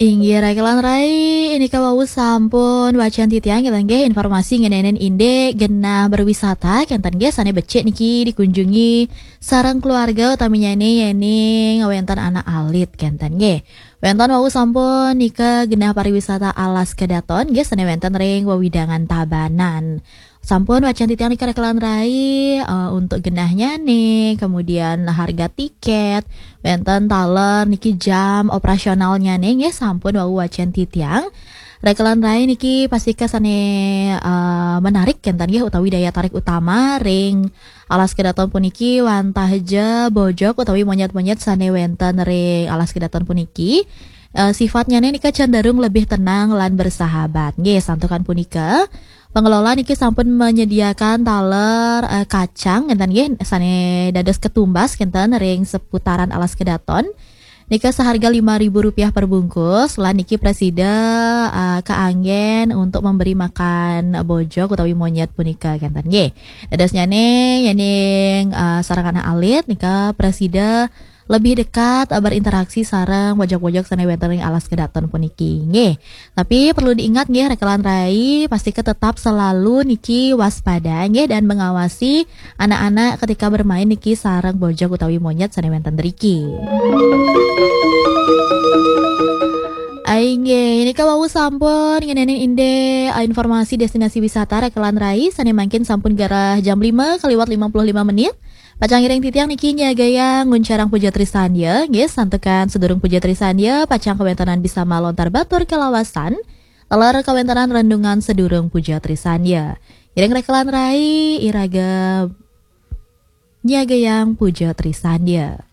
Inggih rekelan rai ini kawau sampun wacan titiang kita nggih informasi ngenenen inde genah berwisata kenten nggih sane becik niki dikunjungi sareng keluarga utaminya ini yening wentan anak alit kenten nggih. Wentan wau sampun nika genah pariwisata alas kedaton nggih sane wenten ring wewidangan Tabanan. Sampun wacan titiang nika rekelan rai untuk genahnya nih, kemudian harga tiket, wenten taler niki jam operasionalnya nih ya sampun wau wacan titiang. Rekelan rai niki pasti kesane menarik kentan ya utawi daya tarik utama ring alas kedaton puniki wantahja bojok utawi monyet-monyet sane wenten ring alas kedaton puniki. Sifatnya nih nika cenderung lebih tenang lan bersahabat. Nggih, santukan punika pengelola niki sampun menyediakan taler kacang enten nggih sane dados ketumbas kenten ring seputaran alas kedaton. Nika seharga Rp5.000 per bungkus. Lan niki presida keanggen untuk memberi makan bojok utawi monyet punika kenten nggih. Dados nyane yening sareng anak alit nika presida lebih dekat berinteraksi sareng wajak-wajak sane wenten ring alas kedaton puniki nggih. Tapi perlu diingat nggih rekelan rai pasti tetap selalu niki waspada nggih dan mengawasi anak-anak ketika bermain niki sareng bojok utawi monyet sane wenten driki. Aingge, ini wau sampun ngenenin inde informasi destinasi wisata rekelan rai sane mangkin sampun garah jam 5 kaliwat 55 menit. Pacang iring titiang niki nyagaya nguncarang Puja Trisandya, nggih santekan sedurung Puja Trisandya pacang kawentanan bisa malontar batur kelawasan. Telar kawentanan rendungan sedurung Puja Trisandya. Iring rekelan rai iraga nyagayang Puja Trisandya.